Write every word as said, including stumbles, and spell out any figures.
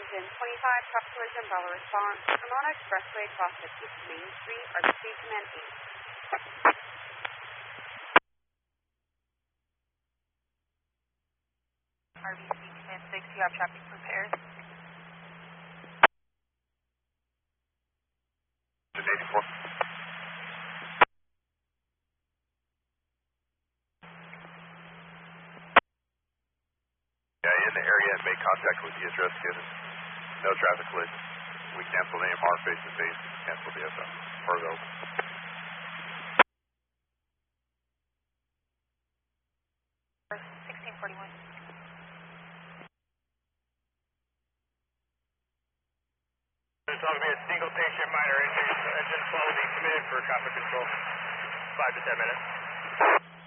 engine twenty-five, truck collision, Bella response. Pomona Expressway across the East Main Street, R B C Command eight. R B C Command six, you have traffic repairs. eighty-four. Yeah, in the area and made contact with the address given. No traffic collision. We canceled A M R face to face, canceled the S M. Further open. sixteen forty-one. There's going to be a single patient minor injury. Engine flow will be committed for traffic control. Five to ten minutes.